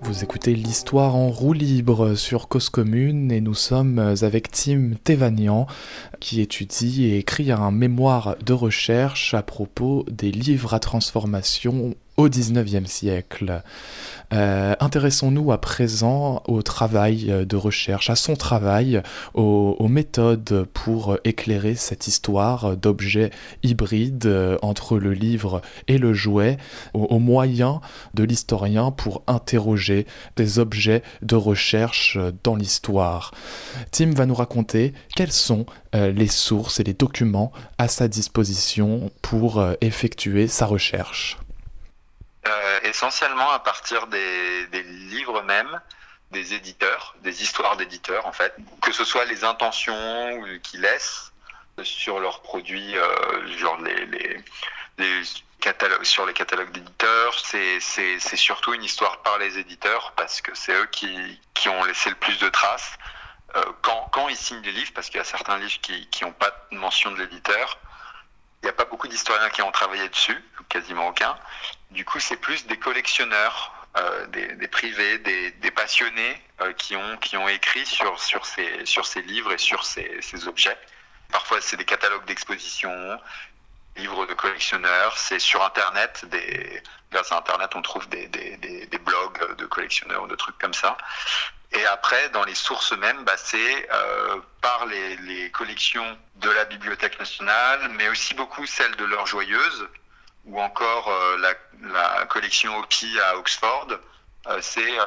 Vous écoutez l'histoire en roue libre sur Cause Commune et nous sommes avec Tim Tevanian qui étudie et écrit un mémoire de recherche à propos des livres à transformation au XIXe siècle. Intéressons-nous à présent au travail de recherche, à son travail, aux méthodes pour éclairer cette histoire d'objets hybrides entre le livre et le jouet, aux moyens de l'historien pour interroger des objets de recherche dans l'histoire. Tim va nous raconter quelles sont les sources et les documents à sa disposition pour effectuer sa recherche. Essentiellement à partir des livres même, des éditeurs, des histoires d'éditeurs en fait, que ce soit les intentions qu'ils laissent sur leurs produits, genre les catalogues, sur les catalogues d'éditeurs, c'est surtout une histoire par les éditeurs parce que c'est eux qui ont laissé le plus de traces. Quand ils signent des livres, parce qu'il y a certains livres qui n'ont pas de mention de l'éditeur, il n'y a pas beaucoup d'historiens qui ont travaillé dessus, quasiment aucun. Du coup, c'est plus des collectionneurs, des privés, des passionnés qui ont écrit sur ces livres et sur ces objets. Parfois, c'est des catalogues d'exposition, livres de collectionneurs. C'est sur Internet, grâce à Internet, on trouve des blogs de collectionneurs ou de trucs comme ça. Et après, dans les sources mêmes, c'est par les collections de la Bibliothèque nationale, mais aussi beaucoup celles de l'Heure Joyeuse, ou encore la collection Hopi à Oxford. Et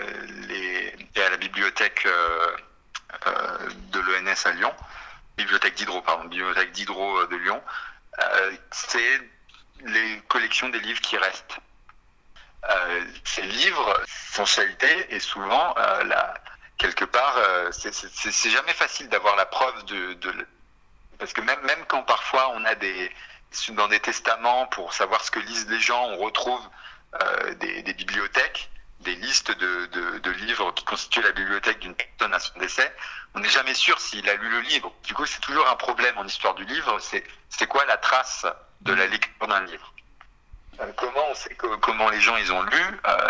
à la bibliothèque de l'ENS à Lyon, bibliothèque d'Hydro de Lyon. C'est les collections des livres qui restent. Ces livres, essentialité, et souvent, quelque part, c'est jamais facile d'avoir la preuve parce que même quand parfois on a dans des testaments, pour savoir ce que lisent les gens, on retrouve des bibliothèques, des listes de livres qui constituent la bibliothèque d'une personne à son décès. On n'est jamais sûr s'il a lu le livre. Du coup, c'est toujours un problème en histoire du livre. C'est quoi la trace de la lecture d'un livre ? Comment on sait comment les gens ils ont lu?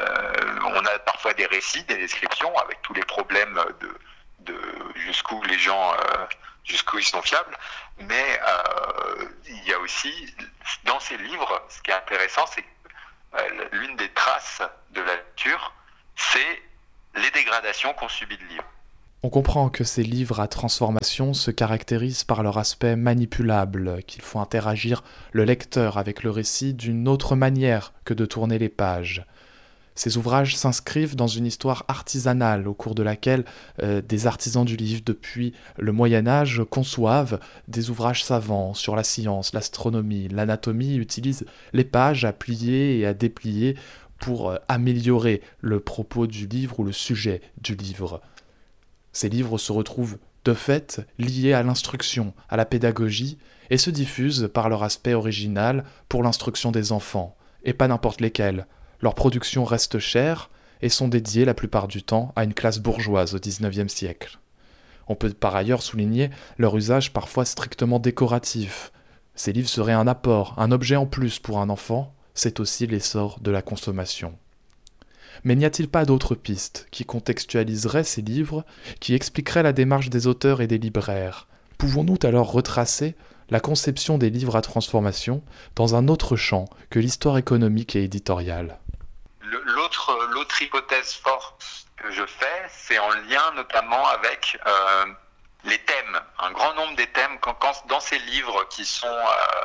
On a parfois des récits, des descriptions avec tous les problèmes de jusqu'où les gens jusqu'où ils sont fiables. Mais il y a aussi dans ces livres, ce qui est intéressant, c'est que l'une des traces de la lecture, c'est les dégradations qu'ont subies le livre. On comprend que ces livres à transformation se caractérisent par leur aspect manipulable, qu'il faut interagir le lecteur avec le récit d'une autre manière que de tourner les pages. Ces ouvrages s'inscrivent dans une histoire artisanale au cours de laquelle des artisans du livre depuis le Moyen-Âge conçoivent des ouvrages savants sur la science, l'astronomie, l'anatomie, utilisent les pages à plier et à déplier pour améliorer le propos du livre ou le sujet du livre. Ces livres se retrouvent, de fait, liés à l'instruction, à la pédagogie, et se diffusent par leur aspect original pour l'instruction des enfants, et pas n'importe lesquels. Leurs productions restent chères et sont dédiées la plupart du temps à une classe bourgeoise au XIXe siècle. On peut par ailleurs souligner leur usage parfois strictement décoratif. Ces livres seraient un apport, un objet en plus pour un enfant, c'est aussi l'essor de la consommation. Mais n'y a-t-il pas d'autres pistes qui contextualiseraient ces livres, qui expliqueraient la démarche des auteurs et des libraires ? Pouvons-nous alors retracer la conception des livres à transformation dans un autre champ que l'histoire économique et éditoriale ? L'autre hypothèse forte que je fais, c'est en lien notamment avec les thèmes. Un grand nombre des thèmes, quand dans ces livres qui sont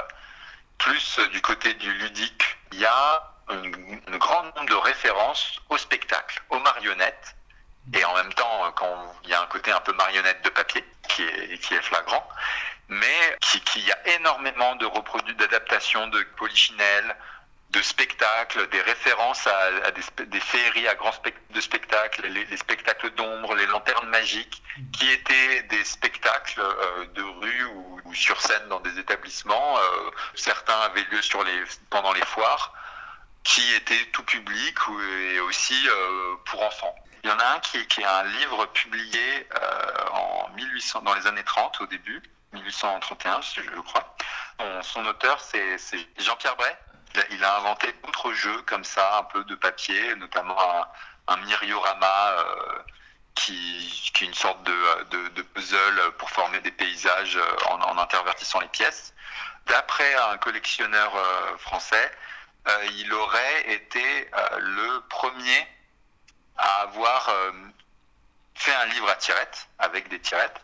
plus du côté du ludique, il y a un grand nombre de références au spectacle, aux marionnettes, et en même temps, quand il y a un côté un peu marionnette de papier qui est flagrant, mais qui y a énormément de d'adaptations de polichinelles, de spectacles, des références à des féeries à de spectacles, les spectacles d'ombre, les lanternes magiques, qui étaient des spectacles de rue ou sur scène dans des établissements. Certains avaient lieu pendant les foires, qui était tout public et aussi pour enfants. Il y en a un qui est un livre publié dans les années 30 au début, 1831 je crois. Son auteur c'est Jean-Pierre Bray. Il a inventé d'autres jeux comme ça, un peu de papier, notamment un myriorama qui est une sorte de puzzle pour former des paysages en intervertissant les pièces. D'après un collectionneur français, il aurait été le premier à avoir fait un livre à tirettes, avec des tirettes.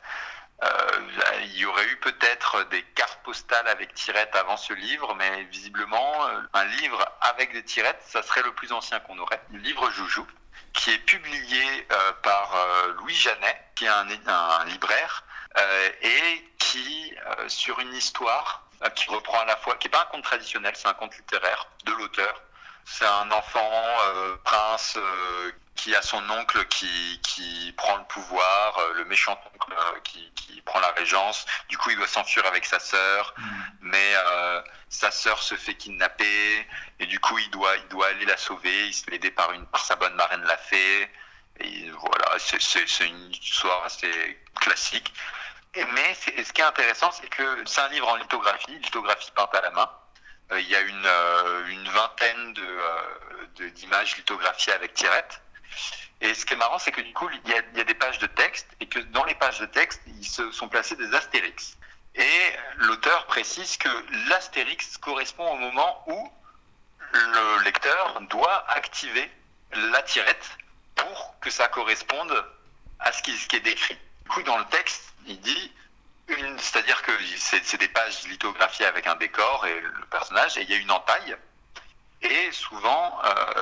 Il y aurait eu peut-être des cartes postales avec tirettes avant ce livre, mais visiblement, un livre avec des tirettes, ça serait le plus ancien qu'on aurait. Le livre Joujou, qui est publié par Louis Janet, qui est un libraire, et qui, sur une histoire qui reprend à la fois, qui n'est pas un conte traditionnel, c'est un conte littéraire de l'auteur. C'est un enfant prince qui a son oncle qui prend le pouvoir, le méchant oncle qui prend la régence. Du coup, il doit s'enfuir avec sa sœur, mais sa sœur se fait kidnapper et du coup, il doit aller la sauver. Il se fait aider par sa bonne marraine la fée. Et voilà, c'est une histoire assez classique. Mais ce qui est intéressant, c'est que c'est un livre en lithographie peinte à la main. Il y a une vingtaine d'images lithographiées avec tirettes. Et ce qui est marrant, c'est que du coup, il y a des pages de texte, et que dans les pages de texte, ils se sont placés des astérix. Et l'auteur précise que l'astérix correspond au moment où le lecteur doit activer la tirette pour que ça corresponde à ce qui est décrit. Du coup, dans le texte, il dit c'est-à-dire que c'est des pages lithographiées avec un décor et le personnage, et il y a une entaille. Et souvent,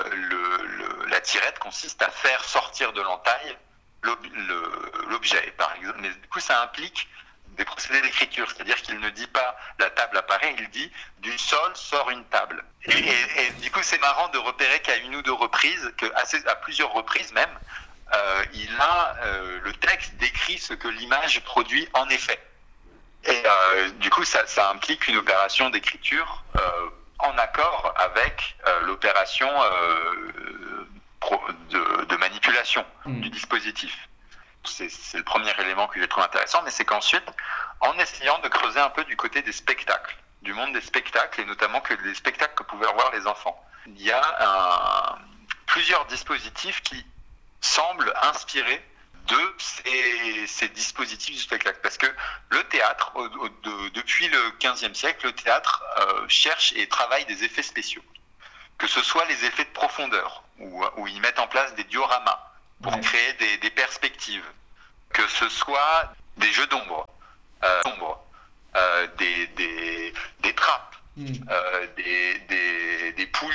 la tirette consiste à faire sortir de l'entaille l'objet, par exemple. Mais du coup, ça implique des procédés d'écriture, c'est-à-dire qu'il ne dit pas la table apparaît, il dit du sol sort une table. Et du coup, c'est marrant de repérer qu'à une ou deux reprises, à plusieurs reprises même, le texte décrit ce que l'image produit en effet. Et du coup, ça implique une opération d'écriture en accord avec l'opération de manipulation du dispositif. C'est le premier élément que j'ai trouvé intéressant, mais c'est qu'ensuite, en essayant de creuser un peu du côté des spectacles, du monde des spectacles, et notamment des spectacles que pouvaient voir les enfants, il y a plusieurs dispositifs qui semblent inspirés de ces dispositifs du spectacle. Parce que le théâtre, depuis le XVe siècle, le théâtre cherche et travaille des effets spéciaux. Que ce soit les effets de profondeur, où ils mettent en place des dioramas pour créer des perspectives. Que ce soit des jeux d'ombre, des trappes, des poules